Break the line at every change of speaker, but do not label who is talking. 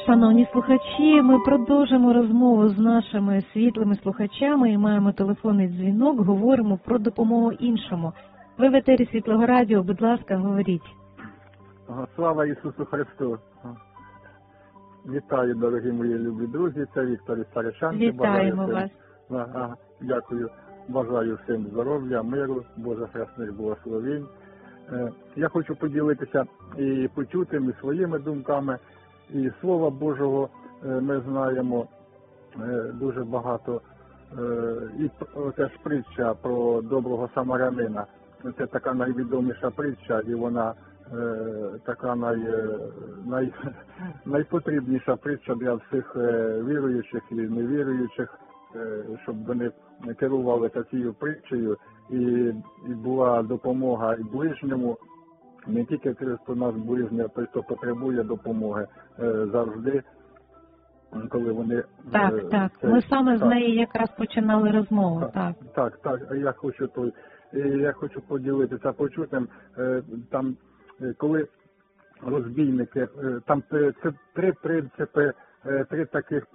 Шановні слухачі, ми продовжимо розмову з нашими світлими слухачами і маємо телефонний дзвінок, говоримо про допомогу іншому. Ви в етері Світлого Радіо, будь ласка, говоріть.
Слава Ісусу Христу! Вітаю, дорогі мої любі друзі, це Віктор із Старичанки.
Вітаємо вас.
Дякую. Бажаю всім здоров'я, миру, Божих ясних благословень. Я хочу поділитися і почутими своїми думками. І Слова Божого ми знаємо дуже багато. І теж притча про доброго самарянина. Це така найвідоміша притча, і вона така найпотрібніша притча для всіх віруючих і невіруючих, щоб вони керували такою притчею, і була допомога і ближньому, не тільки хто наш ближній, а той, хто потребує допомоги завжди, коли вони...
Так. Ми саме з неї якраз починали розмову.
Так. Я хочу поділитися почутим. Там, коли розбійники, там це три принципи, три таких